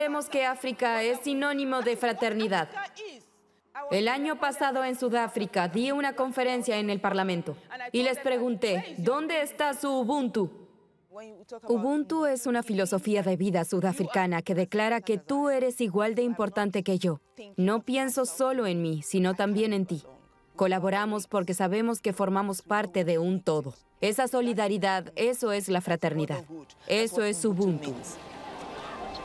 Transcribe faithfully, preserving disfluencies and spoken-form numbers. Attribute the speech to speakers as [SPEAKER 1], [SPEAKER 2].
[SPEAKER 1] Sabemos que África es sinónimo de fraternidad. El año pasado en Sudáfrica di una conferencia en el Parlamento y les pregunté, ¿dónde está su Ubuntu? Ubuntu es una filosofía de vida sudafricana que declara que tú eres igual de importante que yo. No pienso solo en mí, sino también en ti. Colaboramos porque sabemos que formamos parte de un todo. Esa solidaridad, eso es la fraternidad. Eso es Ubuntu.